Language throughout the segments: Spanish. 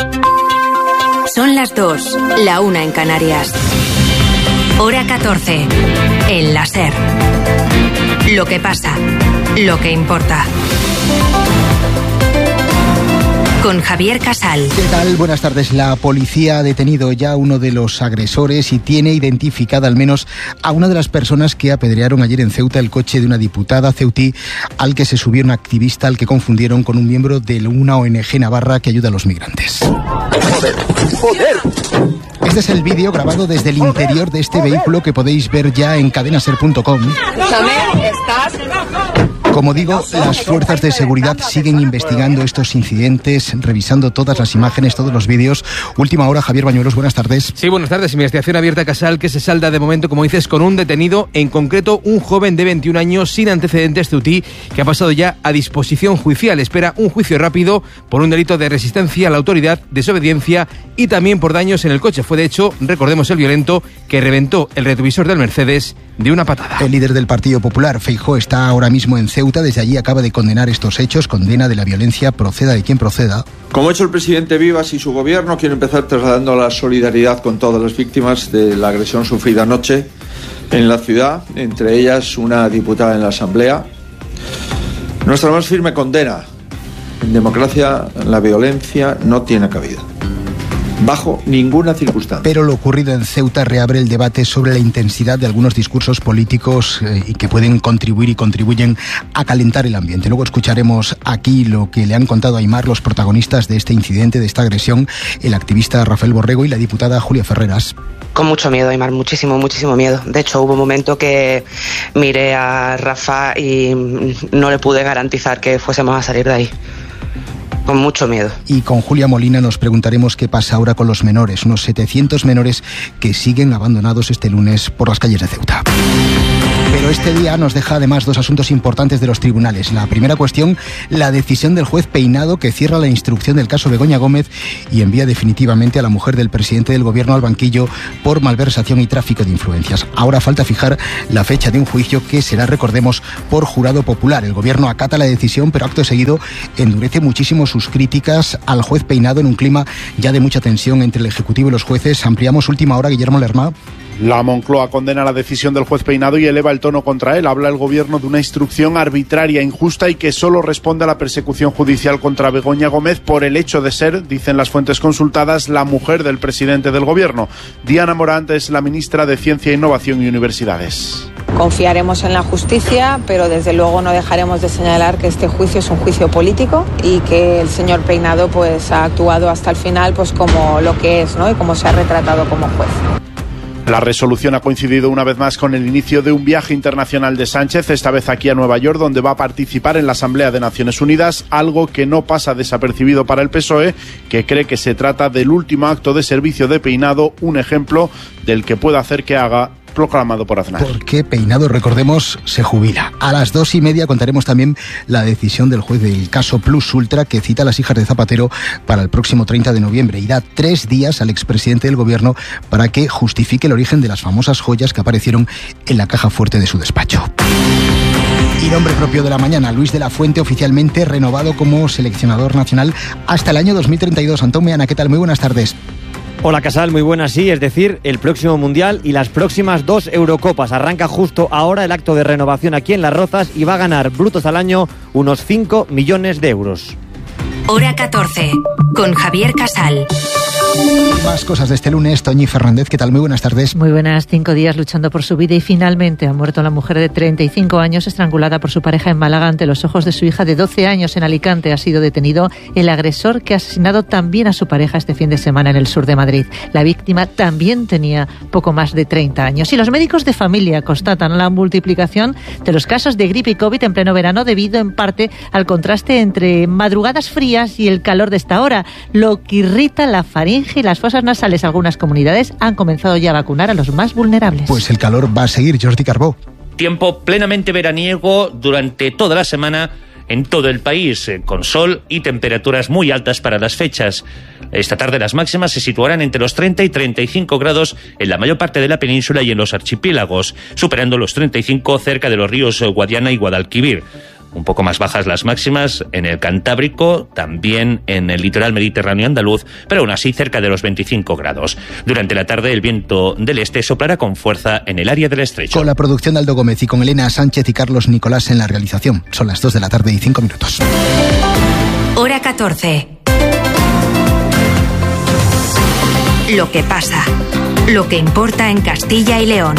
Son las 2, la 1 en Canarias. Hora 14, en la SER. Lo que pasa, lo que importa. Con Javier Casal. ¿Qué tal? Buenas tardes. La policía ha detenido ya a uno de los agresores y tiene identificada al menos a una de las personas que apedrearon ayer en Ceuta el coche de una diputada ceutí al que se subió un activista al que confundieron con un miembro de una ONG navarra que ayuda a los migrantes. ¡Joder! Este es el vídeo grabado desde el interior de este vehículo que podéis ver ya en cadenaser.com. Como digo, las fuerzas de seguridad siguen investigando estos incidentes, revisando todas las imágenes, todos los vídeos. Última hora, Javier Bañuelos, buenas tardes. Sí, buenas tardes. Investigación abierta, Casal, que se salda de momento, como dices, con un detenido, en concreto un joven de 21 años sin antecedentes ceutí, que ha pasado ya a disposición judicial. Espera un juicio rápido por un delito de resistencia a la autoridad, desobediencia y también por daños en el coche. Fue, de hecho, recordemos, el violento que reventó el retrovisor del Mercedes de una patada. El líder del Partido Popular, Feijóo, está ahora mismo en Ceuta. Desde allí acaba de condenar estos hechos, condena de la violencia, proceda de quien proceda. Como ha hecho el presidente Vivas y su gobierno, quiero empezar trasladando la solidaridad con todas las víctimas de la agresión sufrida anoche en la ciudad, entre ellas una diputada en la Asamblea. Nuestra más firme condena. En democracia la violencia no tiene cabida, bajo ninguna circunstancia. Pero lo ocurrido en Ceuta reabre el debate sobre la intensidad de algunos discursos políticos y que pueden contribuir y contribuyen a calentar el ambiente. Luego escucharemos aquí lo que le han contado a Aimar los protagonistas de este incidente, de esta agresión, el activista Rafael Borrego y la diputada Julia Ferreras. Con mucho miedo, Aimar, muchísimo miedo. De hecho, hubo un momento que miré a Rafa y no le pude garantizar que fuésemos a salir de ahí. Con mucho miedo. Y con Julia Molina nos preguntaremos qué pasa ahora con los menores, unos 700 menores que siguen abandonados este lunes por las calles de Ceuta. Pero este día nos deja además dos asuntos importantes de los tribunales. La primera cuestión, la decisión del juez Peinado, que cierra la instrucción del caso Begoña Gómez y envía definitivamente a la mujer del presidente del gobierno al banquillo por malversación y tráfico de influencias. Ahora falta fijar la fecha de un juicio que será, recordemos, por jurado popular. El gobierno acata la decisión, pero acto seguido endurece muchísimo sus críticas al juez Peinado en un clima ya de mucha tensión entre el Ejecutivo y los jueces. Ampliamos última hora, Guillermo Lerma. La Moncloa condena la decisión del juez Peinado y eleva el tono contra él. Habla el gobierno de una instrucción arbitraria, injusta y que solo responde a la persecución judicial contra Begoña Gómez por el hecho de ser, dicen las fuentes consultadas, la mujer del presidente del gobierno. Diana Morant es la ministra de Ciencia, Innovación y Universidades. Confiaremos en la justicia, pero desde luego no dejaremos de señalar que este juicio es un juicio político y que el señor Peinado pues ha actuado hasta el final pues como lo que es, ¿no? Y como se ha retratado como juez. La resolución ha coincidido una vez más con el inicio de un viaje internacional de Sánchez, esta vez aquí a Nueva York, donde va a participar en la Asamblea de Naciones Unidas, algo que no pasa desapercibido para el PSOE, que cree que se trata del último acto de servicio de Peinado, un ejemplo del que pueda hacer que haga, proclamado por Aznar. Porque Peinado, recordemos, se jubila. A las 2:30 contaremos también la decisión del juez del caso Plus Ultra, que cita a las hijas de Zapatero para el próximo 30 de noviembre y da 3 días al expresidente del gobierno para que justifique el origen de las famosas joyas que aparecieron en la caja fuerte de su despacho. Y nombre propio de la mañana, Luis de la Fuente, oficialmente renovado como seleccionador nacional hasta el año 2032. Antón Meana, ¿qué tal? Muy buenas tardes. Hola Casal, muy buenas, sí, es decir, el próximo Mundial y las próximas 2 Eurocopas. Arranca justo ahora el acto de renovación aquí en Las Rozas y va a ganar brutos al año unos 5 millones de euros. Hora 14, con Javier Casal. Más cosas de este lunes. Toñi Fernández, ¿qué tal? Muy buenas tardes. Muy buenas. 5 días luchando por su vida y finalmente ha muerto la mujer de 35 años estrangulada por su pareja en Málaga ante los ojos de su hija de 12 años en Alicante. Ha sido detenido el agresor que ha asesinado también a su pareja este fin de semana en el sur de Madrid. La víctima también tenía poco más de 30 años. Y los médicos de familia constatan la multiplicación de los casos de gripe y COVID en pleno verano debido en parte al contraste entre madrugadas frías y el calor de esta hora, lo que irrita la faringe y las fosas nasales. Algunas comunidades han comenzado ya a vacunar a los más vulnerables. Pues el calor va a seguir, Jordi Carbó. Tiempo plenamente veraniego durante toda la semana en todo el país, con sol y temperaturas muy altas para las fechas. Esta tarde las máximas se situarán entre los 30 y 35 grados en la mayor parte de la península y en los archipiélagos, superando los 35 cerca de los ríos Guadiana y Guadalquivir. Un poco más bajas las máximas en el Cantábrico, también en el litoral mediterráneo andaluz, pero aún así cerca de los 25 grados. Durante la tarde el viento del este soplará con fuerza en el área del estrecho. Con la producción de Aldo Gómez y con Elena Sánchez y Carlos Nicolás en la realización. Son las 2 de la tarde y 5 minutos. Hora 14. Lo que pasa. Lo que importa en Castilla y León.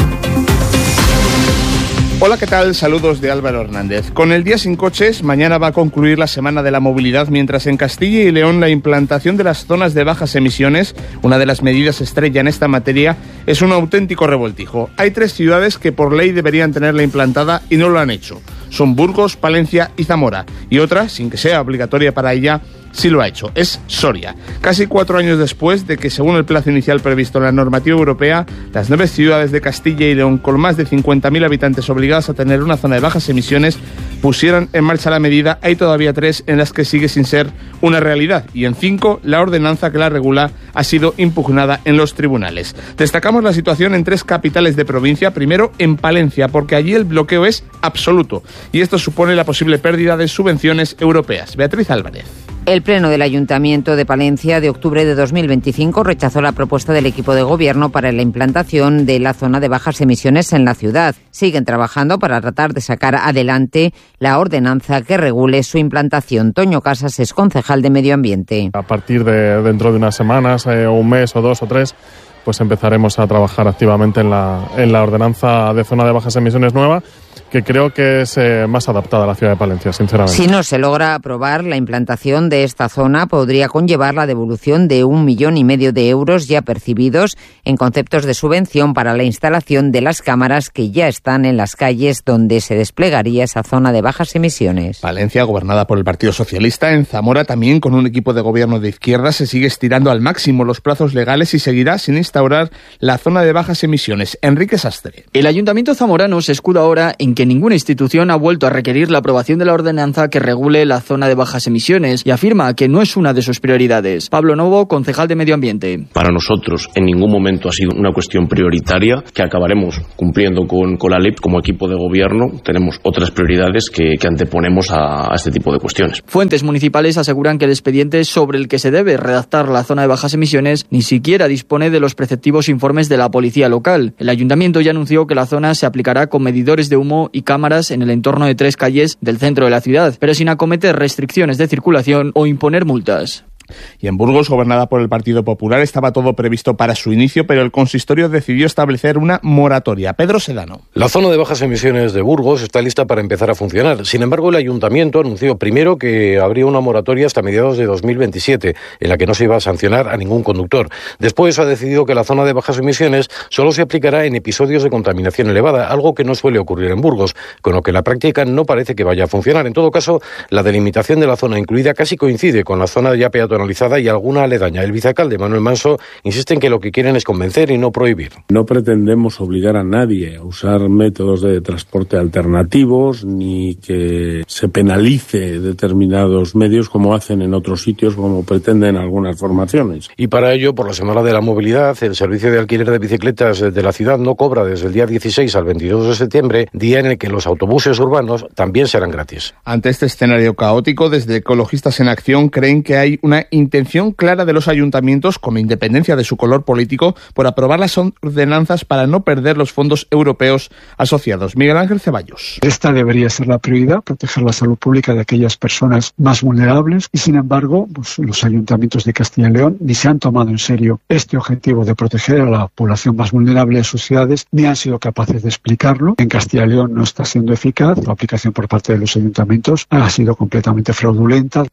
Hola, ¿qué tal? Saludos de Álvaro Hernández. Con el Día Sin Coches, mañana va a concluir la Semana de la Movilidad, mientras en Castilla y León la implantación de las zonas de bajas emisiones, una de las medidas estrella en esta materia, es un auténtico revoltijo. Hay 3 ciudades que por ley deberían tenerla implantada y no lo han hecho. Son Burgos, Palencia y Zamora. Y otra, sin que sea obligatoria para ella, sí lo ha hecho. Es Soria. Casi 4 años después de que, según el plazo inicial previsto en la normativa europea, las 9 ciudades de Castilla y León con más de 50.000 habitantes obligadas a tener una zona de bajas emisiones pusieran en marcha la medida, hay todavía 3 en las que sigue sin ser una realidad. Y en 5, la ordenanza que la regula ha sido impugnada en los tribunales. Destacamos la situación en 3 capitales de provincia. Primero, en Palencia, porque allí el bloqueo es absoluto. Y esto supone la posible pérdida de subvenciones europeas. Beatriz Álvarez. El Pleno del Ayuntamiento de Palencia de octubre de 2025 rechazó la propuesta del equipo de gobierno para la implantación de la zona de bajas emisiones en la ciudad. Siguen trabajando para tratar de sacar adelante la ordenanza que regule su implantación. Toño Casas es concejal de Medio Ambiente. A partir de dentro de unas semanas, un mes o 2 o 3, pues empezaremos a trabajar activamente en la ordenanza de zona de bajas emisiones nueva, que creo que es más adaptada a la ciudad de Palencia, sinceramente. Si no se logra aprobar, la implantación de esta zona podría conllevar la devolución de 1,5 millones de euros ya percibidos en conceptos de subvención para la instalación de las cámaras que ya están en las calles donde se desplegaría esa zona de bajas emisiones. Palencia, gobernada por el Partido Socialista, en Zamora también con un equipo de gobierno de izquierda, se sigue estirando al máximo los plazos legales y seguirá sin instaurar la zona de bajas emisiones. Enrique Sastre. El Ayuntamiento zamorano se escuda ahora en que ninguna institución ha vuelto a requerir la aprobación de la ordenanza que regule la zona de bajas emisiones y afirma que no es una de sus prioridades. Pablo Novo, concejal de Medio Ambiente. Para nosotros en ningún momento ha sido una cuestión prioritaria, que acabaremos cumpliendo con la ley. Como equipo de gobierno tenemos otras prioridades que anteponemos a este tipo de cuestiones. Fuentes municipales aseguran que el expediente sobre el que se debe redactar la zona de bajas emisiones ni siquiera dispone de los preceptivos informes de la policía local. El ayuntamiento ya anunció que la zona se aplicará con medidores de humo y cámaras en el entorno de 3 calles del centro de la ciudad, pero sin acometer restricciones de circulación o imponer multas. Y en Burgos, gobernada por el Partido Popular, estaba todo previsto para su inicio, pero el consistorio decidió establecer una moratoria. Pedro Sedano. La zona de bajas emisiones de Burgos está lista para empezar a funcionar. Sin embargo, el ayuntamiento anunció primero que habría una moratoria hasta mediados de 2027, en la que no se iba a sancionar a ningún conductor. Después ha decidido que la zona de bajas emisiones solo se aplicará en episodios de contaminación elevada, algo que no suele ocurrir en Burgos, con lo que la práctica no parece que vaya a funcionar. En todo caso, la delimitación de la zona incluida casi coincide con la zona ya peatonal y alguna aledaña. El vicealcalde Manuel Manso insiste en que lo que quieren es convencer y no prohibir. No pretendemos obligar a nadie a usar métodos de transporte alternativos ni que se penalice determinados medios como hacen en otros sitios, como pretenden algunas formaciones. Y para ello, por la Semana de la Movilidad, el servicio de alquiler de bicicletas de la ciudad no cobra desde el día 16 al 22 de septiembre, día en el que los autobuses urbanos también serán gratis. Ante este escenario caótico, desde Ecologistas en Acción creen que hay una intención clara de los ayuntamientos, con independencia de su color político, por aprobar las ordenanzas para no perder los fondos europeos asociados. Miguel Ángel Ceballos. Esta debería ser la prioridad, proteger la salud pública de aquellas personas más vulnerables, y sin embargo, pues, los ayuntamientos de Castilla y León ni se han tomado en serio este objetivo de proteger a la población más vulnerable de sus ciudades, ni han sido capaces de explicarlo. En Castilla y León no está siendo eficaz, la aplicación por parte de los ayuntamientos ha sido completamente fraudulenta.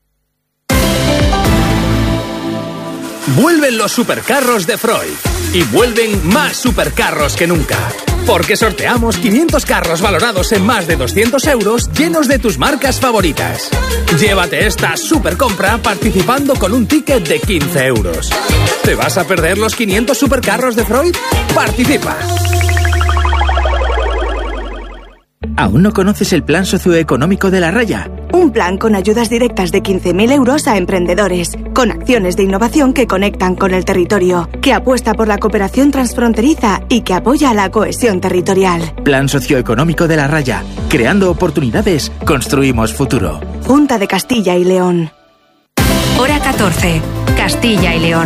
Vuelven los supercarros de Freud y vuelven más supercarros que nunca, porque sorteamos 500 carros valorados en más de 200 euros llenos de tus marcas favoritas. Llévate esta supercompra participando con un ticket de 15 euros. ¿Te vas a perder los 500 supercarros de Freud? ¡Participa! ¿Aún no conoces el plan socioeconómico de La Raya? Un plan con ayudas directas de 15.000 euros a emprendedores, con acciones de innovación que conectan con el territorio, que apuesta por la cooperación transfronteriza y que apoya la cohesión territorial. Plan socioeconómico de La Raya. Creando oportunidades, construimos futuro. Junta de Castilla y León. Hora 14. Castilla y León.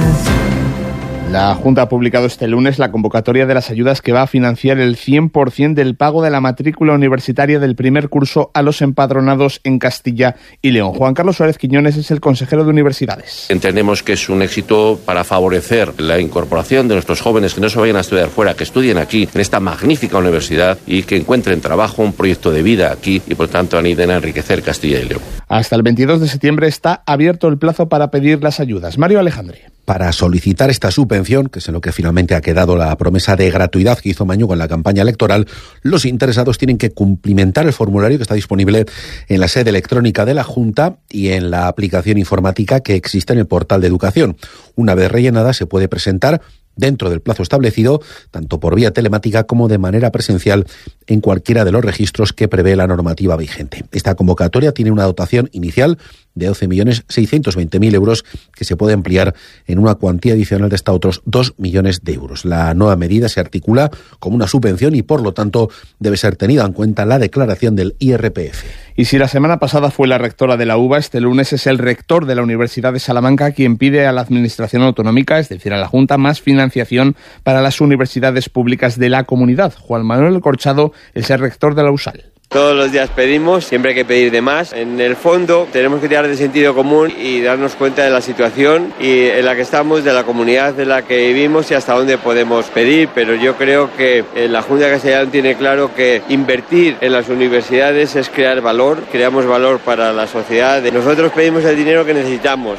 La Junta ha publicado este lunes la convocatoria de las ayudas que va a financiar el 100% del pago de la matrícula universitaria del primer curso a los empadronados en Castilla y León. Juan Carlos Suárez Quiñones es el consejero de Universidades. Entendemos que es un éxito para favorecer la incorporación de nuestros jóvenes que no se vayan a estudiar fuera, que estudien aquí en esta magnífica universidad y que encuentren trabajo, un proyecto de vida aquí y por tanto aniden a enriquecer Castilla y León. Hasta el 22 de septiembre está abierto el plazo para pedir las ayudas. Mario Alejandre. Para solicitar esta subvención, que es en lo que finalmente ha quedado la promesa de gratuidad que hizo Mañugo en la campaña electoral, los interesados tienen que cumplimentar el formulario que está disponible en la sede electrónica de la Junta y en la aplicación informática que existe en el portal de Educación. Una vez rellenada se puede presentar dentro del plazo establecido, tanto por vía telemática como de manera presencial en cualquiera de los registros que prevé la normativa vigente. Esta convocatoria tiene una dotación inicial de 12.620.000 euros que se puede ampliar en una cuantía adicional de hasta otros 2 millones de euros. La nueva medida se articula como una subvención y, por lo tanto, debe ser tenida en cuenta la declaración del IRPF. Y si la semana pasada fue la rectora de la UBA, este lunes es el rector de la Universidad de Salamanca quien pide a la Administración Autonómica, es decir, a la Junta, más financiación para las universidades públicas de la comunidad. Juan Manuel Corchado es el rector de la USAL. Todos los días pedimos, siempre hay que pedir de más. En el fondo tenemos que tirar de sentido común y darnos cuenta de la situación y en la que estamos, de la comunidad en la que vivimos y hasta dónde podemos pedir. Pero yo creo que la Junta de Castilla y León tiene claro que invertir en las universidades es crear valor, creamos valor para la sociedad. Nosotros pedimos el dinero que necesitamos.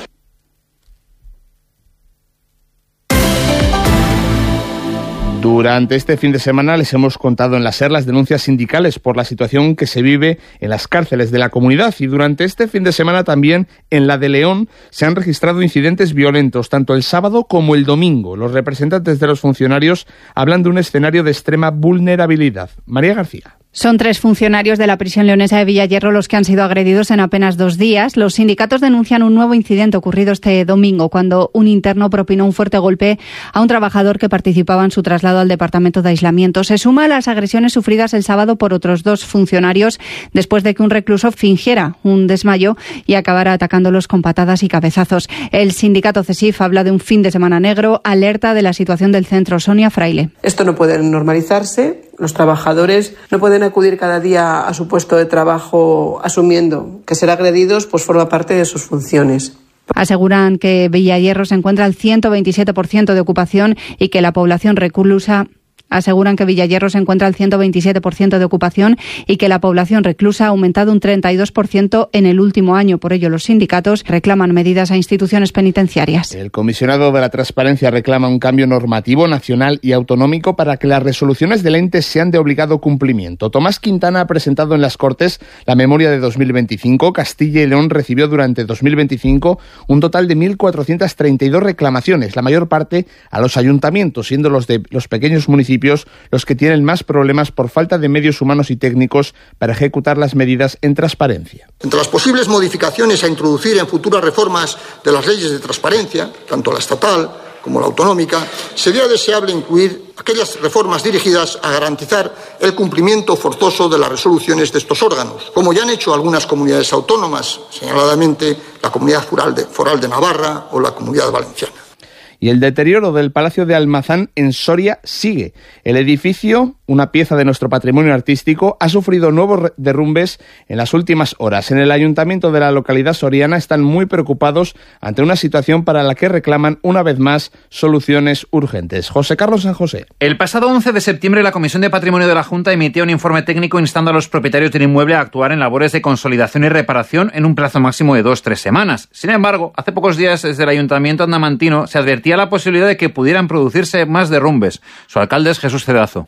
Durante este fin de semana les hemos contado en la SER las denuncias sindicales por la situación que se vive en las cárceles de la comunidad y durante este fin de semana también en la de León se han registrado incidentes violentos tanto el sábado como el domingo. Los representantes de los funcionarios hablan de un escenario de extrema vulnerabilidad. María García. Son 3 funcionarios de la prisión leonesa de Villayerro los que han sido agredidos en apenas 2 días. Los sindicatos denuncian un nuevo incidente ocurrido este domingo, cuando un interno propinó un fuerte golpe a un trabajador que participaba en su traslado al departamento de aislamiento. Se suma a las agresiones sufridas el sábado por otros 2 funcionarios después de que un recluso fingiera un desmayo y acabara atacándolos con patadas y cabezazos. El sindicato CESIF habla de un fin de semana negro, alerta de la situación del centro. Sonia Fraile. Esto no puede normalizarse. Los trabajadores no pueden acudir cada día a su puesto de trabajo asumiendo que ser agredidos pues forma parte de sus funciones. Aseguran que Villayerro se encuentra al 127% de ocupación y que la población reclusa Aseguran que Villayerro se encuentra al 127% de ocupación y que la población reclusa ha aumentado un 32% en el último año. Por ello, los sindicatos reclaman medidas a instituciones penitenciarias. El comisionado de la Transparencia reclama un cambio normativo nacional y autonómico para que las resoluciones del ente sean de obligado cumplimiento. Tomás Quintana ha presentado en las Cortes la memoria de 2025. Castilla y León recibió durante 2025 un total de 1.432 reclamaciones, la mayor parte a los ayuntamientos, siendo los de los pequeños municipios los que tienen más problemas por falta de medios humanos y técnicos para ejecutar las medidas en transparencia. Entre las posibles modificaciones a introducir en futuras reformas de las leyes de transparencia, tanto la estatal como la autonómica, sería deseable incluir aquellas reformas dirigidas a garantizar el cumplimiento forzoso de las resoluciones de estos órganos, como ya han hecho algunas comunidades autónomas, señaladamente la Comunidad Foral de Navarra o la Comunidad Valenciana. Y el deterioro del Palacio de Almazán en Soria sigue. El edificio, una pieza de nuestro patrimonio artístico, ha sufrido nuevos derrumbes en las últimas horas. En el ayuntamiento de la localidad soriana están muy preocupados ante una situación para la que reclaman una vez más soluciones urgentes. José Carlos San José. El pasado 11 de septiembre la Comisión de Patrimonio de la Junta emitió un informe técnico instando a los propietarios del inmueble a actuar en labores de consolidación y reparación en un plazo máximo de 2-3 semanas. Sin embargo, hace pocos días desde el ayuntamiento andamantino se advertía la posibilidad de que pudieran producirse más derrumbes. Su alcalde es Jesús Cedazo. Era bastante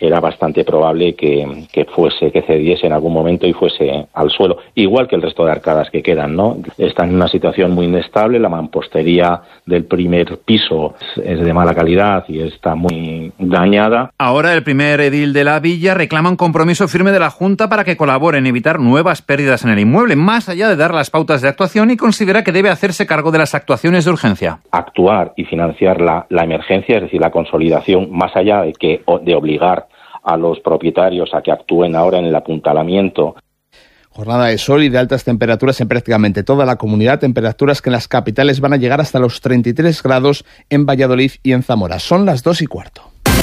bastante probable que cediese en algún momento y fuese al suelo, igual que el resto de arcadas que quedan, ¿no? Están en una situación muy inestable, la mampostería del primer piso es de mala calidad y está muy dañada. Ahora el primer edil de la villa reclama un compromiso firme de la Junta para que colabore en evitar nuevas pérdidas en el inmueble, más allá de dar las pautas de actuación, y considera que debe hacerse cargo de las actuaciones de urgencia. Actuar y financiar la emergencia, es decir, la consolidación, más allá de obligar a los propietarios a que actúen ahora en el apuntalamiento. Jornada de sol y de altas temperaturas en prácticamente toda la comunidad, temperaturas que en las capitales van a llegar hasta los 33 grados en Valladolid y en Zamora. Son las 2:15.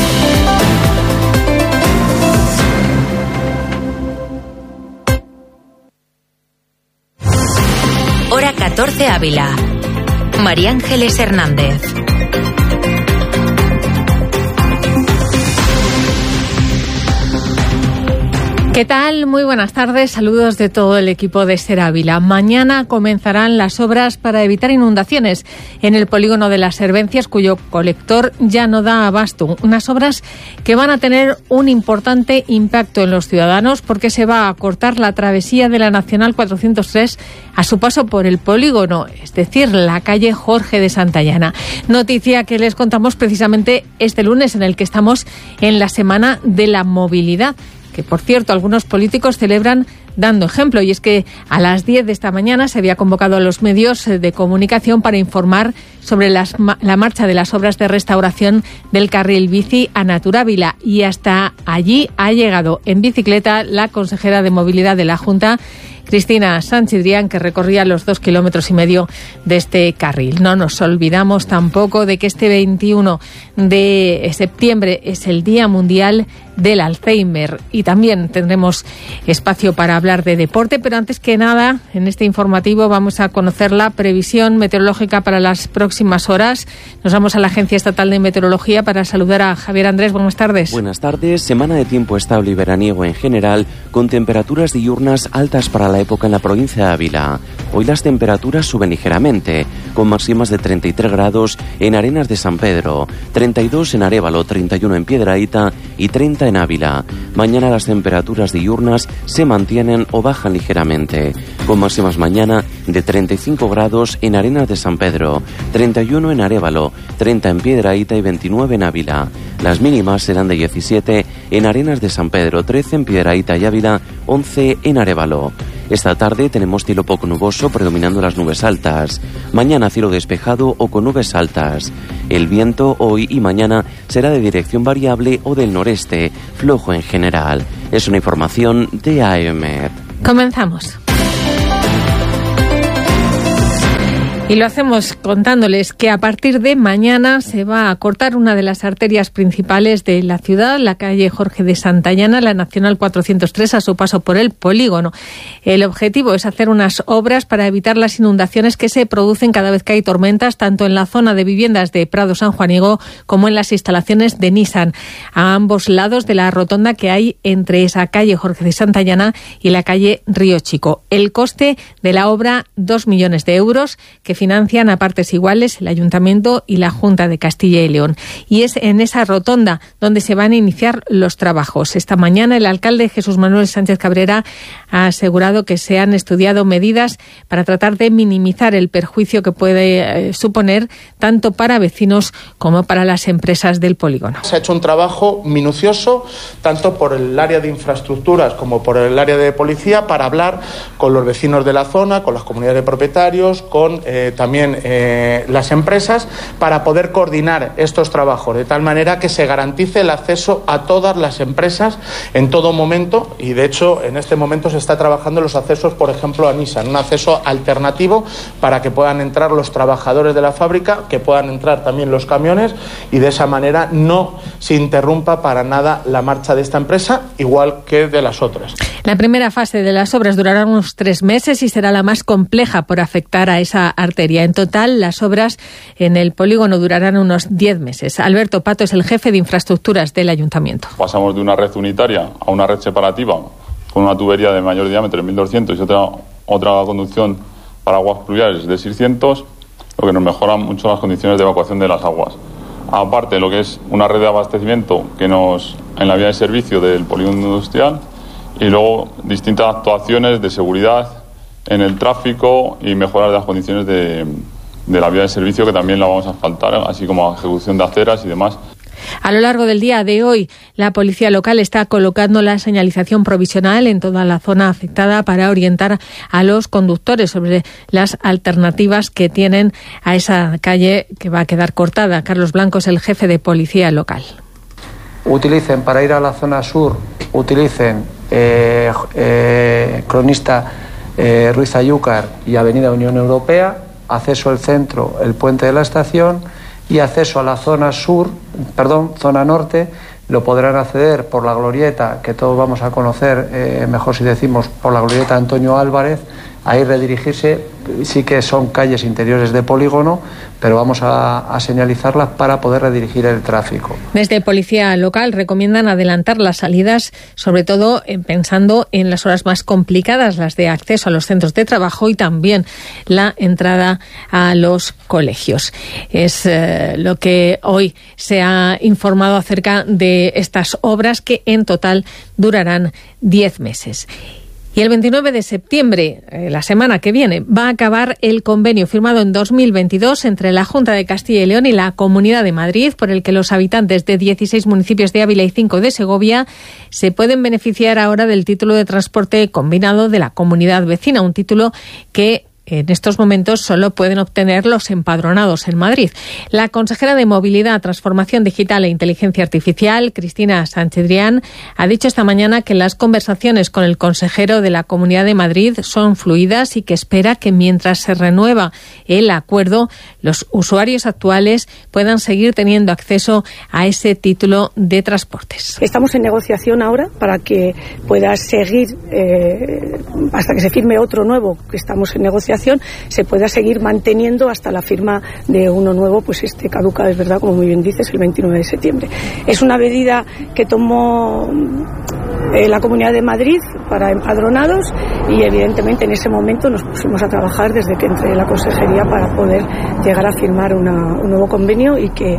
Hora 14 Ávila. María Ángeles Hernández. ¿Qué tal? Muy buenas tardes. Saludos de todo el equipo de SER Ávila. Mañana comenzarán las obras para evitar inundaciones en el polígono de las Servencias, cuyo colector ya no da abasto. Unas obras que van a tener un importante impacto en los ciudadanos porque se va a cortar la travesía de la Nacional 403 a su paso por el polígono, es decir, la calle Jorge de Santayana. Noticia que les contamos precisamente este lunes, en el que estamos en la Semana de la Movilidad, que por cierto algunos políticos celebran dando ejemplo, y es que a las 10 de esta mañana se había convocado a los medios de comunicación para informar sobre la marcha de las obras de restauración del carril bici a Naturávila, y hasta allí ha llegado en bicicleta la consejera de Movilidad de la Junta, Cristina Sanchidrián, que recorría los 2,5 kilómetros de este carril. No nos olvidamos tampoco de que este 21 de septiembre es el Día Mundial del Alzheimer, y también tendremos espacio para hablar de deporte, pero antes que nada, en este informativo vamos a conocer la previsión meteorológica para las próximas horas. Nos vamos a la Agencia Estatal de Meteorología para saludar a Javier Andrés. Buenas tardes. Buenas tardes. Semana de tiempo estable y veraniego en general, con temperaturas diurnas altas para la época en la provincia de Ávila. Hoy las temperaturas suben ligeramente, con máximas de 33 grados en Arenas de San Pedro, 32 en Arévalo, 31 en Piedrahita y 30 en Ávila. Mañana las temperaturas diurnas se mantienen o bajan ligeramente, con máximas mañana de 35 grados en Arenas de San Pedro, 31 en Arévalo, 30 en Piedrahita y 29 en Ávila. Las mínimas serán de 17 en Arenas de San Pedro, 13 en Piedrahita y Ávila, 11 en Arévalo. Esta tarde tenemos cielo poco nuboso predominando las nubes altas. Mañana cielo despejado o con nubes altas. El viento hoy y mañana será de dirección variable o del noreste, flojo en general. Es una información de AEMET. Comenzamos. Y lo hacemos contándoles que a partir de mañana se va a cortar una de las arterias principales de la ciudad, la calle Jorge de Santayana, la Nacional 403, a su paso por el polígono. El objetivo es hacer unas obras para evitar las inundaciones que se producen cada vez que hay tormentas, tanto en la zona de viviendas de Prado San Juanigo como en las instalaciones de Nissan, a ambos lados de la rotonda que hay entre esa calle Jorge de Santayana y la calle Río Chico. El coste de la obra, 2 millones de euros, que financian a partes iguales el Ayuntamiento y la Junta de Castilla y León. Y es en esa rotonda donde se van a iniciar los trabajos. Esta mañana el alcalde Jesús Manuel Sánchez Cabrera ha asegurado que se han estudiado medidas para tratar de minimizar el perjuicio que puede suponer tanto para vecinos como para las empresas del polígono. Se ha hecho un trabajo minucioso tanto por el área de infraestructuras como por el área de policía para hablar con los vecinos de la zona, con las comunidades de propietarios, con también las empresas, para poder coordinar estos trabajos de tal manera que se garantice el acceso a todas las empresas en todo momento, y de hecho en este momento se está trabajando los accesos, por ejemplo, a Nissan, un acceso alternativo para que puedan entrar los trabajadores de la fábrica, que puedan entrar también los camiones, y de esa manera no se interrumpa para nada la marcha de esta empresa, igual que de las otras. La primera fase de las obras durará unos 3 meses y será la más compleja por afectar a esa arteria. En total, las obras en el polígono durarán unos 10 meses. Alberto Pato es el jefe de infraestructuras del Ayuntamiento. Pasamos de una red unitaria a una red separativa con una tubería de mayor diámetro de 1.200 y otra conducción para aguas pluviales de 600, lo que nos mejora mucho las condiciones de evacuación de las aguas. aparte de lo que es una red de abastecimiento en la vía de servicio del polígono industrial, y luego distintas actuaciones de seguridad en el tráfico y mejorar las condiciones de la vía de servicio, que también la vamos a asfaltar, así como ejecución de aceras y demás. A lo largo del día de hoy, la policía local está colocando la señalización provisional en toda la zona afectada para orientar a los conductores sobre las alternativas que tienen a esa calle que va a quedar cortada. Carlos Blanco es el jefe de policía local. Utilicen para ir a la zona sur, Cronista Ruiz Ayúcar y Avenida Unión Europea, acceso al centro, el puente de la estación, y acceso a la zona norte, lo podrán acceder por la glorieta, que todos vamos a conocer, mejor si decimos por la glorieta Antonio Álvarez, ahí redirigirse. Sí que son calles interiores de polígono, pero vamos a señalizarlas para poder redirigir el tráfico. Desde Policía Local recomiendan adelantar las salidas, sobre todo pensando en las horas más complicadas, las de acceso a los centros de trabajo y también la entrada a los colegios. Es lo que hoy se ha informado acerca de estas obras, que en total durarán 10 meses. Y el 29 de septiembre, la semana que viene, va a acabar el convenio firmado en 2022 entre la Junta de Castilla y León y la Comunidad de Madrid, por el que los habitantes de 16 municipios de Ávila y 5 de Segovia se pueden beneficiar ahora del título de transporte combinado de la comunidad vecina, un título que en estos momentos solo pueden obtener los empadronados en Madrid. La consejera de Movilidad, Transformación Digital e Inteligencia Artificial, Cristina Sánchez-Drián, ha dicho esta mañana que las conversaciones con el consejero de la Comunidad de Madrid son fluidas y que espera que mientras se renueva el acuerdo, los usuarios actuales puedan seguir teniendo acceso a ese título de transportes. Estamos en negociación ahora para que pueda seguir hasta que se firme otro nuevo, que estamos en negociación, se pueda seguir manteniendo hasta la firma de uno nuevo, pues caduca, es verdad, como muy bien dices, el 29 de septiembre. Es una medida que tomó la Comunidad de Madrid para empadronados y evidentemente en ese momento nos pusimos a trabajar desde que entré en la consejería para poder llegar a firmar un nuevo convenio y que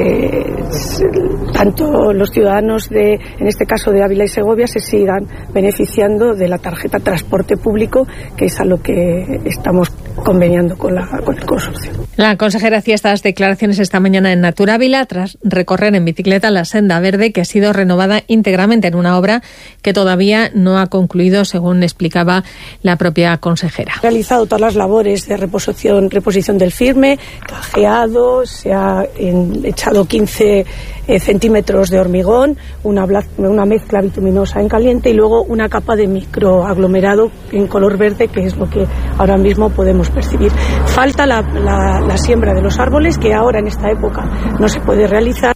tanto los ciudadanos en este caso de Ávila y Segovia, se sigan beneficiando de la tarjeta transporte público, que es a lo que estamos conveniando con el consorcio. La consejera hacía estas declaraciones esta mañana en Natura Ávila tras recorrer en bicicleta la senda verde, que ha sido renovada íntegramente en una obra que todavía no ha concluido, según explicaba la propia consejera. Ha realizado todas las labores de reposición del firme, cajeado, se ha echado 15 centímetros de hormigón, una mezcla bituminosa en caliente y luego una capa de microaglomerado en color verde, que es lo que ahora mismo podemos percibir. Falta la siembra de los árboles, que ahora en esta época no se puede realizar.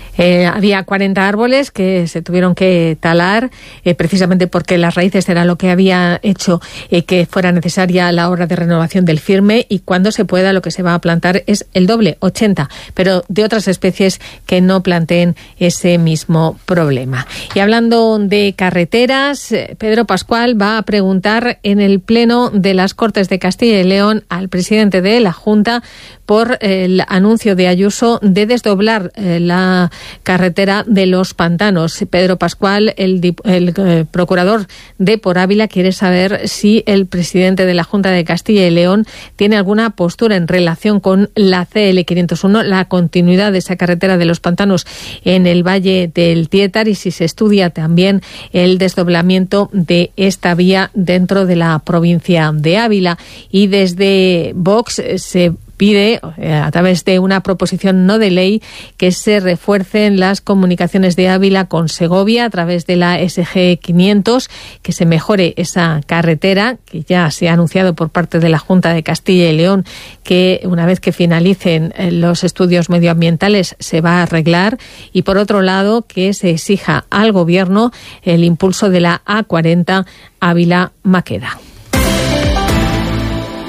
Había 40 árboles que se tuvieron que talar precisamente porque las raíces era lo que había hecho que fuera necesaria la obra de renovación del firme, y cuando se pueda lo que se va a plantar es el doble, 80, pero de otras especies que no planteen ese mismo problema. Y hablando de carreteras, Pedro Pascual va a preguntar en el Pleno de las Cortes de Castilla y León al presidente de la Junta por el anuncio de Ayuso de desdoblar la carretera de los Pantanos. Pedro Pascual, el procurador de Por Ávila, quiere saber si el presidente de la Junta de Castilla y León tiene alguna postura en relación con la CL 501, la continuidad de esa carretera de los Pantanos en el Valle del Tietar, y si se estudia también el desdoblamiento de esta vía dentro de la provincia de Ávila. Y desde Vox se pide, a través de una proposición no de ley, que se refuercen las comunicaciones de Ávila con Segovia a través de la SG 500, que se mejore esa carretera, que ya se ha anunciado por parte de la Junta de Castilla y León que una vez que finalicen los estudios medioambientales se va a arreglar, y por otro lado que se exija al Gobierno el impulso de la A40 Ávila-Maqueda.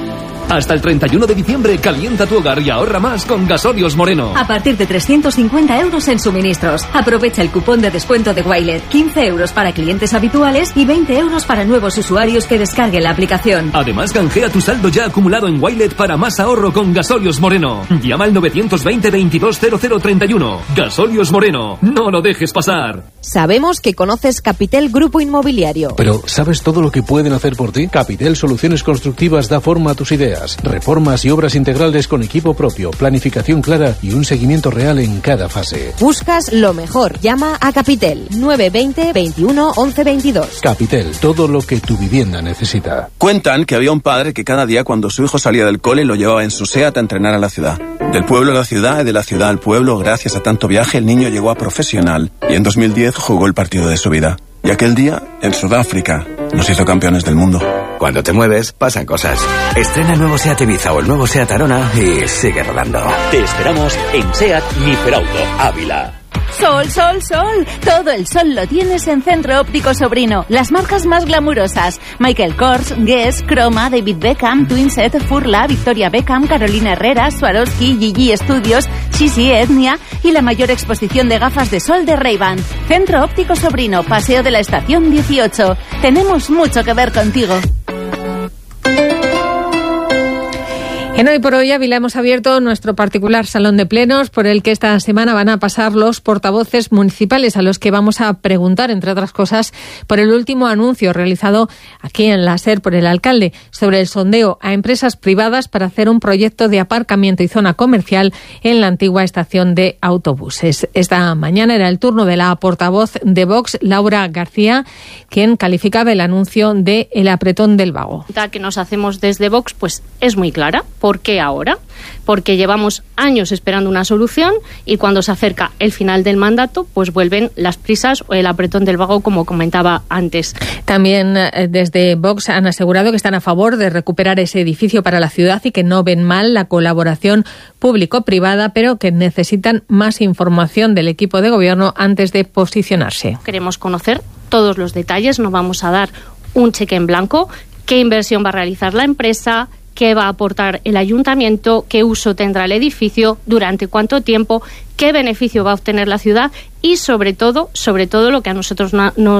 Hasta el 31 de diciembre calienta tu hogar y ahorra más con Gasolios Moreno. A partir de 350 euros en suministros. Aprovecha el cupón de descuento de Wilet. 15 euros para clientes habituales y 20 euros para nuevos usuarios que descarguen la aplicación. Además, canjea tu saldo ya acumulado en Wilet para más ahorro con Gasolios Moreno. Llama al 920 22 0031. Gasolios Moreno. No lo dejes pasar. Sabemos que conoces Capitel Grupo Inmobiliario. Pero ¿sabes todo lo que pueden hacer por ti? Capitel Soluciones Constructivas da forma a tus ideas. Reformas y obras integrales con equipo propio, planificación clara y un seguimiento real en cada fase. Buscas lo mejor. Llama a Capitel 920 21 11 22. Capitel, todo lo que tu vivienda necesita. Cuentan que había un padre que cada día cuando su hijo salía del cole lo llevaba en su SEAT a entrenar a la ciudad. Del pueblo a la ciudad y de la ciudad al pueblo, gracias a tanto viaje, el niño llegó a profesional y en 2010 jugó el partido de su vida. Y aquel día, en Sudáfrica, nos hizo campeones del mundo. Cuando te mueves, pasan cosas. Estrena el nuevo SEAT Ibiza o el nuevo SEAT Arona y sigue rodando. Te esperamos en SEAT Miferauto, Ávila. Sol, sol, sol. Todo el sol lo tienes en Centro Óptico Sobrino. Las marcas más glamurosas: Michael Kors, Guess, Chroma, David Beckham, Twinset, Furla, Victoria Beckham, Carolina Herrera, Swarovski, Gigi Studios, Sisi, Etnia y la mayor exposición de gafas de sol de Ray-Ban. Centro Óptico Sobrino, Paseo de la Estación 18. Tenemos mucho que ver contigo. En Hoy por Hoy Ávila hemos abierto nuestro particular salón de plenos por el que esta semana van a pasar los portavoces municipales a los que vamos a preguntar, entre otras cosas, por el último anuncio realizado aquí en la SER por el alcalde sobre el sondeo a empresas privadas para hacer un proyecto de aparcamiento y zona comercial en la antigua estación de autobuses. Esta mañana era el turno de la portavoz de Vox, Laura García, quien calificaba el anuncio de el apretón del vago. La que nos hacemos desde Vox pues es muy clara. ¿Por qué ahora? Porque llevamos años esperando una solución y cuando se acerca el final del mandato, pues vuelven las prisas o el apretón del vago, como comentaba antes. También desde Vox han asegurado que están a favor de recuperar ese edificio para la ciudad y que no ven mal la colaboración público-privada, pero que necesitan más información del equipo de gobierno antes de posicionarse. Queremos conocer todos los detalles, no vamos a dar un cheque en blanco, qué inversión va a realizar la empresa, qué va a aportar el ayuntamiento, qué uso tendrá el edificio, durante cuánto tiempo, qué beneficio va a obtener la ciudad y sobre todo lo que a nosotros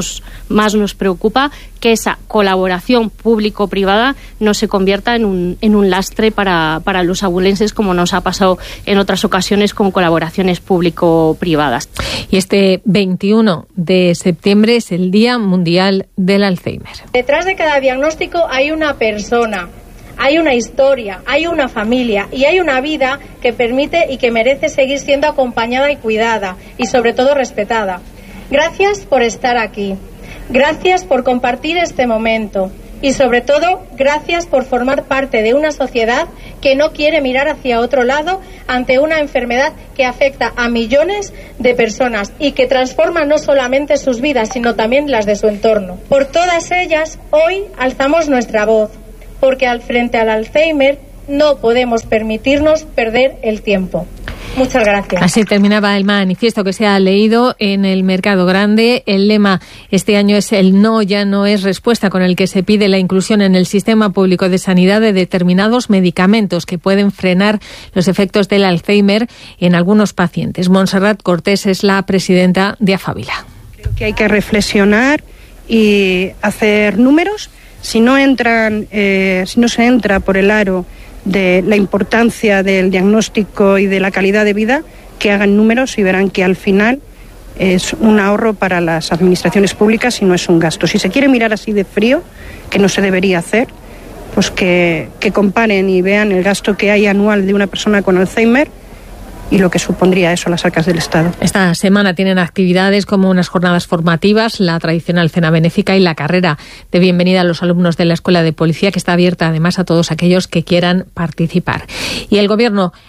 más nos preocupa, que esa colaboración público-privada no se convierta en un lastre para los abulenses, como nos ha pasado en otras ocasiones con colaboraciones público-privadas. Y este 21 de septiembre es el Día Mundial del Alzheimer. Detrás de cada diagnóstico hay una persona. Hay una historia, hay una familia y hay una vida que permite y que merece seguir siendo acompañada y cuidada y sobre todo respetada. Gracias por estar aquí, gracias por compartir este momento y sobre todo gracias por formar parte de una sociedad que no quiere mirar hacia otro lado ante una enfermedad que afecta a millones de personas y que transforma no solamente sus vidas sino también las de su entorno. Por todas ellas hoy alzamos nuestra voz, porque frente al Alzheimer no podemos permitirnos perder el tiempo. Muchas gracias. Así terminaba el manifiesto que se ha leído en el Mercado Grande. El lema este año es el no ya no es respuesta, con el que se pide la inclusión en el sistema público de sanidad de determinados medicamentos que pueden frenar los efectos del Alzheimer en algunos pacientes. Montserrat Cortés es la presidenta de Afavila. Creo que hay que reflexionar y hacer números. Si no se entra por el aro de la importancia del diagnóstico y de la calidad de vida, que hagan números y verán que al final es un ahorro para las administraciones públicas y no es un gasto. Si se quiere mirar así de frío, que no se debería hacer, pues que comparen y vean el gasto que hay anual de una persona con Alzheimer y lo que supondría eso a las arcas del Estado. Esta semana tienen actividades como unas jornadas formativas, la tradicional cena benéfica y la carrera de bienvenida a los alumnos de la Escuela de Policía, que está abierta además a todos aquellos que quieran participar. Y el Gobierno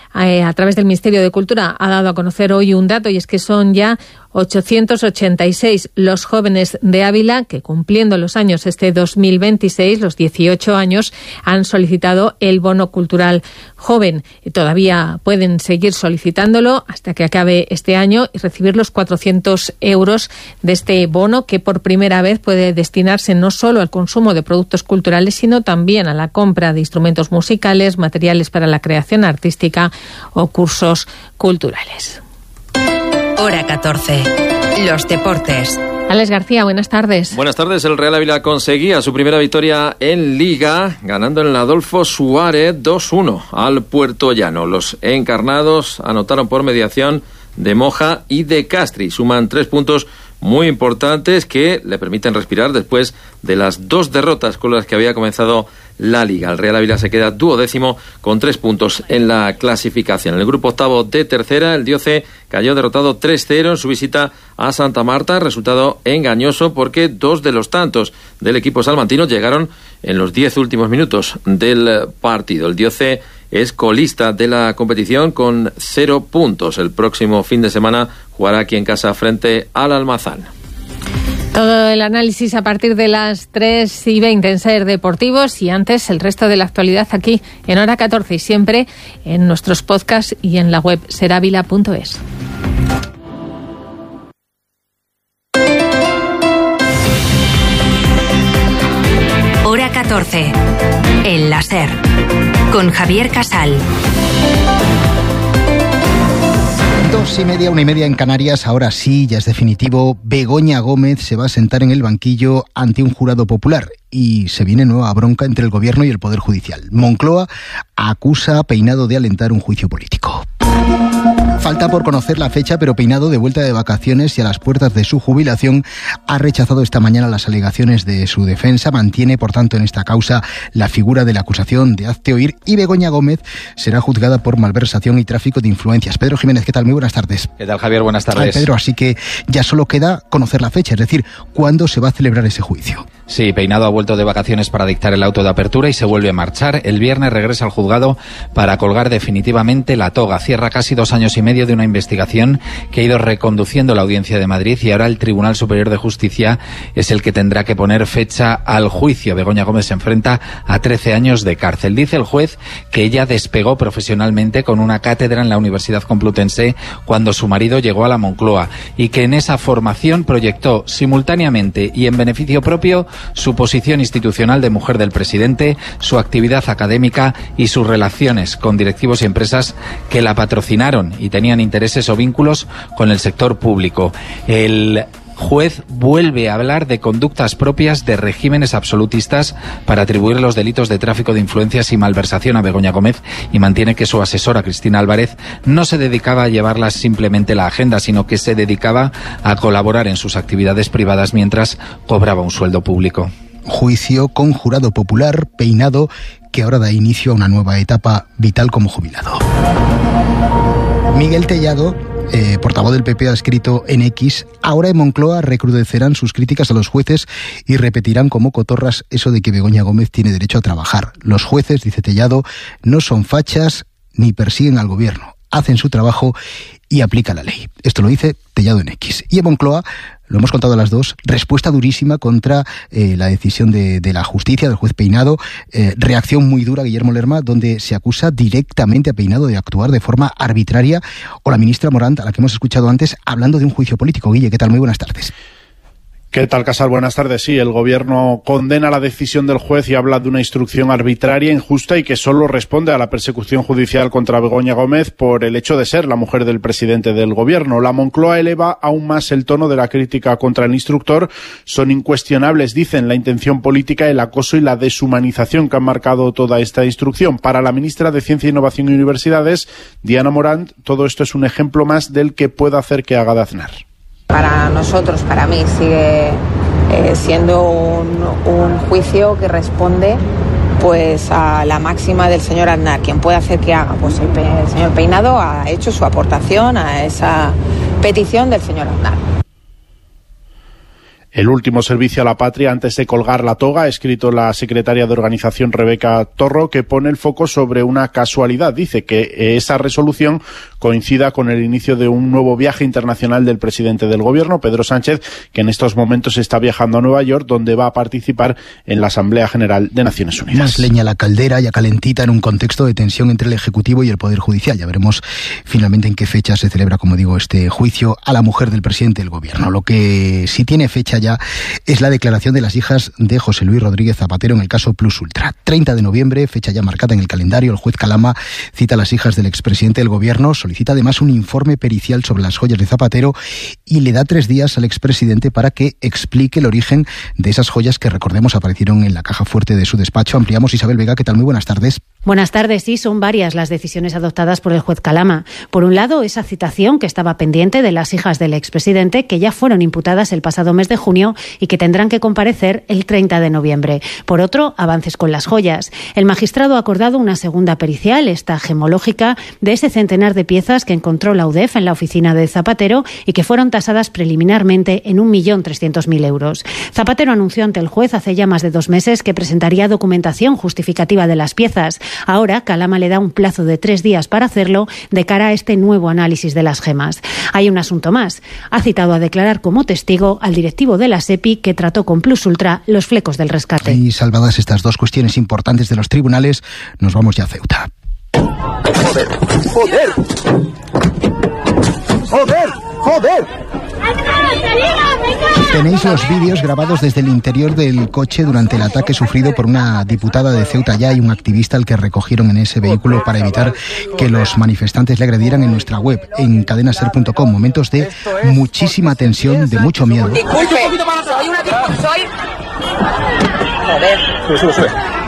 a través del Ministerio de Cultura, ha dado a conocer hoy un dato, y es que son ya 886 los jóvenes de Ávila que, cumpliendo los años este 2026, los 18 años, han solicitado el bono cultural joven. Y todavía pueden seguir solicitándolo hasta que acabe este año y recibir los 400 euros de este bono, que por primera vez puede destinarse no solo al consumo de productos culturales, sino también a la compra de instrumentos musicales, materiales para la creación artística o cursos culturales. Hora 14. Los deportes. Alex García, buenas tardes. Buenas tardes. El Real Ávila conseguía su primera victoria en Liga, ganando en el Adolfo Suárez 2-1 al Puertollano. Los encarnados anotaron por mediación de Moja y de Castri. Suman 3 puntos muy importantes que le permiten respirar después de las 2 derrotas con las que había comenzado la Liga. El Real Ávila se queda 12º con 3 puntos en la clasificación. En el grupo octavo de tercera, el Dioce cayó derrotado 3-0 en su visita a Santa Marta, resultado engañoso porque 2 de los tantos del equipo salmantino llegaron en los 10 últimos minutos del partido. El Dioce es colista de la competición con 0 puntos. El próximo fin de semana jugará aquí en casa frente al Almazán. Todo el análisis a partir de las 3:20 en Ser Deportivos, y antes el resto de la actualidad aquí en Hora 14 y siempre en nuestros podcasts y en la web seravila.es. Hora 14. En la Ser. Con Javier Casal. 2:30, 1:30 en Canarias. Ahora sí, ya es definitivo. Begoña Gómez se va a sentar en el banquillo ante un jurado popular. Y se viene nueva bronca entre el Gobierno y el Poder Judicial. Moncloa acusa a Peinado de alentar un juicio político. Falta por conocer la fecha, pero Peinado, de vuelta de vacaciones y a las puertas de su jubilación, ha rechazado esta mañana las alegaciones de su defensa. Mantiene, por tanto, en esta causa la figura de la acusación de hazte oír, y Begoña Gómez será juzgada por malversación y tráfico de influencias. Pedro Jiménez, ¿qué tal? Muy buenas tardes. ¿Qué tal, Javier? Buenas tardes. Pedro, así que ya solo queda conocer la fecha, es decir, ¿cuándo se va a celebrar ese juicio? Sí, Peinado ha vuelto de vacaciones para dictar el auto de apertura y se vuelve a marchar. El viernes regresa al juzgado para colgar definitivamente la toga. Cierra casi 2 años y medio de una investigación que ha ido reconduciendo la Audiencia de Madrid, y ahora el Tribunal Superior de Justicia es el que tendrá que poner fecha al juicio. Begoña Gómez se enfrenta a 13 años de cárcel. Dice el juez que ella despegó profesionalmente con una cátedra en la Universidad Complutense cuando su marido llegó a la Moncloa, y que en esa formación proyectó simultáneamente y en beneficio propio su posición institucional de mujer del presidente, su actividad académica y sus relaciones con directivos y empresas que la patrocinaron y tenían intereses o vínculos con el sector público. El juez vuelve a hablar de conductas propias de regímenes absolutistas para atribuir los delitos de tráfico de influencias y malversación a Begoña Gómez, y mantiene que su asesora, Cristina Álvarez, no se dedicaba a llevarlas simplemente la agenda, sino que se dedicaba a colaborar en sus actividades privadas mientras cobraba un sueldo público. Juicio con jurado popular. Peinado, que ahora da inicio a una nueva etapa vital como jubilado. Miguel Tellado, portavoz del PP, ha escrito en X: ahora en Moncloa recrudecerán sus críticas a los jueces y repetirán como cotorras eso de que Begoña Gómez tiene derecho a trabajar. Los jueces, dice Tellado, no son fachas ni persiguen al gobierno. Hacen su trabajo y aplican la ley. Esto lo dice Tellado en X. Y en Moncloa, lo hemos contado a las 2, respuesta durísima contra la decisión de la justicia, del juez Peinado. Reacción muy dura, Guillermo Lerma, donde se acusa directamente a Peinado de actuar de forma arbitraria. O la ministra Morant, a la que hemos escuchado antes, hablando de un juicio político. Guille, ¿qué tal? Muy buenas tardes. ¿Qué tal, Casal? Buenas tardes. Sí, el Gobierno condena la decisión del juez y habla de una instrucción arbitraria, injusta y que solo responde a la persecución judicial contra Begoña Gómez por el hecho de ser la mujer del presidente del Gobierno. La Moncloa eleva aún más el tono de la crítica contra el instructor. Son incuestionables, dicen, la intención política, el acoso y la deshumanización que han marcado toda esta instrucción. Para la ministra de Ciencia, Innovación y Universidades, Diana Morant, todo esto es un ejemplo más del que puede hacer que haga de Aznar. Para nosotros, para mí, sigue siendo un juicio que responde pues a la máxima del señor Aznar. ¿Quién puede hacer que haga? Pues el señor Peinado ha hecho su aportación a esa petición del señor Aznar. El último servicio a la patria antes de colgar la toga, ha escrito la secretaria de organización Rebeca Torro, que pone el foco sobre una casualidad. Dice que esa resolución coincida con el inicio de un nuevo viaje internacional del presidente del gobierno, Pedro Sánchez, que en estos momentos está viajando a Nueva York, donde va a participar en la Asamblea General de Naciones Unidas. Más leña a la caldera, ya calentita, en un contexto de tensión entre el Ejecutivo y el Poder Judicial. Ya veremos finalmente en qué fecha se celebra, como digo, este juicio a la mujer del presidente del gobierno. Lo que sí tiene fecha ya es la declaración de las hijas de José Luis Rodríguez Zapatero en el caso Plus Ultra. 30 de noviembre, fecha ya marcada en el calendario. El juez Calama cita a las hijas del expresidente del gobierno, solicita además un informe pericial sobre las joyas de Zapatero y le da 3 días al expresidente para que explique el origen de esas joyas que, recordemos, aparecieron en la caja fuerte de su despacho. Ampliamos. Isabel Vega, ¿qué tal? Muy buenas tardes. Buenas tardes. Sí, son varias las decisiones adoptadas por el juez Calama. Por un lado, esa citación que estaba pendiente de las hijas del expresidente, que ya fueron imputadas el pasado mes de junio y que tendrán que comparecer el 30 de noviembre. Por otro, avances con las joyas. El magistrado ha acordado una segunda pericial, esta gemológica, de ese centenar de piezas que encontró la UDEF en la oficina de Zapatero y que fueron tasadas preliminarmente en 1.300.000 euros. Zapatero anunció ante el juez hace ya más de 2 meses que presentaría documentación justificativa de las piezas. Ahora, Calama le da un plazo de 3 días para hacerlo de cara a este nuevo análisis de las gemas. Hay un asunto más. Ha citado a declarar como testigo al directivo de la SEPI que trató con Plus Ultra los flecos del rescate. Y salvadas estas 2 cuestiones importantes de los tribunales, nos vamos ya a Ceuta. ¡Joder! ¡Joder! ¡Joder! ¡Joder! Tenéis los vídeos grabados desde el interior del coche durante el ataque sufrido por una diputada de Ceuta ya y un activista al que recogieron en ese vehículo para evitar que los manifestantes le agredieran en nuestra web, en cadenaser.com. Momentos de muchísima tensión, de mucho miedo. Disculpe, soy... Joder. Sube.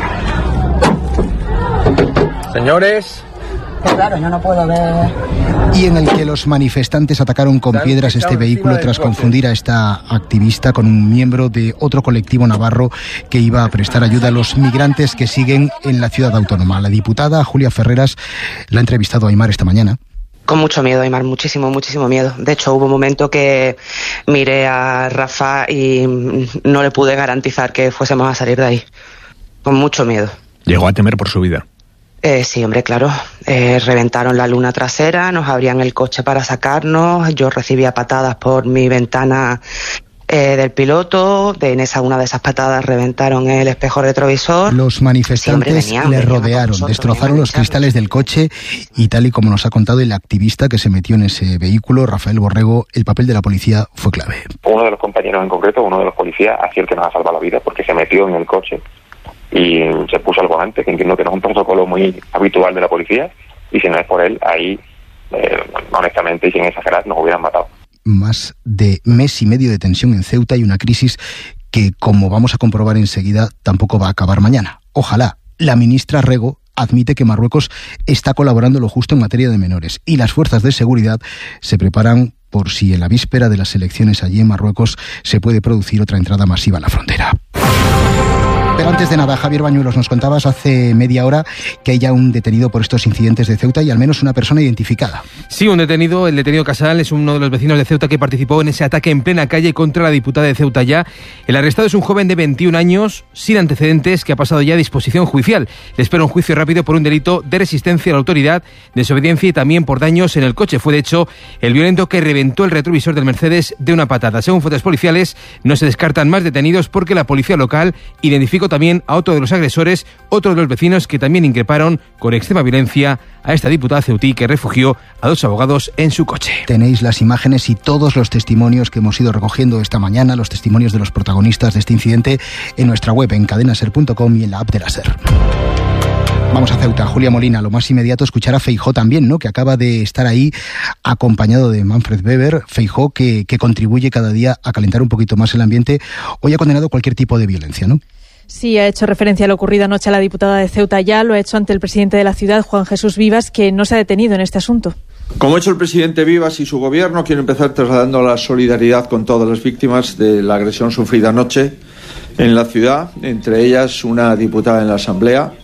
Señores... Claro, yo no puedo ver. Y en el que los manifestantes atacaron con piedras este vehículo tras confundir a esta activista con un miembro de otro colectivo navarro que iba a prestar ayuda a los migrantes que siguen en la ciudad autónoma. La diputada Julia Ferreras la ha entrevistado a Aimar esta mañana. Con mucho miedo, Aimar, muchísimo miedo. De hecho, hubo un momento que miré a Rafa y no le pude garantizar que fuésemos a salir de ahí. Con mucho miedo. ¿Llegó a temer por su vida? Sí, hombre, claro. Reventaron la luna trasera, nos abrían el coche para sacarnos, yo recibía patadas por mi ventana del piloto, una de esas patadas reventaron el espejo retrovisor. Los manifestantes le rodearon, destrozaron los cristales del coche y, tal y como nos ha contado el activista que se metió en ese vehículo, Rafael Borrego, el papel de la policía fue clave. Uno de los compañeros en concreto, uno de los policías, ha sido el que nos ha salvado la vida porque se metió en el coche y se puso al volante, que entiendo que no es un protocolo muy habitual de la policía, y si no es por él, ahí, honestamente y sin exagerar, nos hubieran matado. Más de mes y medio de tensión en Ceuta y una crisis que, como vamos a comprobar enseguida, tampoco va a acabar mañana. Ojalá. La ministra Rego admite que Marruecos está colaborando lo justo en materia de menores y las fuerzas de seguridad se preparan por si en la víspera de las elecciones allí en Marruecos se puede producir otra entrada masiva a la frontera. Pero antes de nada, Javier Bañuelos, nos contabas hace media hora que hay ya un detenido por estos incidentes de Ceuta y al menos una persona identificada. Sí, el detenido Casal es uno de los vecinos de Ceuta que participó en ese ataque en plena calle contra la diputada de Ceuta ya. El arrestado es un joven de 21 años, sin antecedentes, que ha pasado ya a disposición judicial. Le espera un juicio rápido por un delito de resistencia a la autoridad, desobediencia y también por daños en el coche. Fue, de hecho, el violento que reventó el retrovisor del Mercedes de una patada. Según fuentes policiales, no se descartan más detenidos porque la policía local identificó también a otro de los agresores, otro de los vecinos que también increparon con extrema violencia a esta diputada ceutí que refugió a 2 abogados en su coche. Tenéis las imágenes y todos los testimonios que hemos ido recogiendo esta mañana, los testimonios de los protagonistas de este incidente, en nuestra web, en cadenaser.com y en la app de la SER. Vamos a Ceuta. Julia Molina, lo más inmediato, escuchar a Feijóo también, ¿no?, que acaba de estar ahí acompañado de Manfred Weber. Feijóo que contribuye cada día a calentar un poquito más el ambiente. Hoy ha condenado cualquier tipo de violencia, ¿no? Sí, ha hecho referencia a lo ocurrido anoche a la diputada de Ceuta ya, lo ha hecho ante el presidente de la ciudad, Juan Jesús Vivas, que no se ha detenido en este asunto. Como ha hecho el presidente Vivas y su gobierno, quiero empezar trasladando la solidaridad con todas las víctimas de la agresión sufrida anoche en la ciudad, entre ellas una diputada en la Asamblea,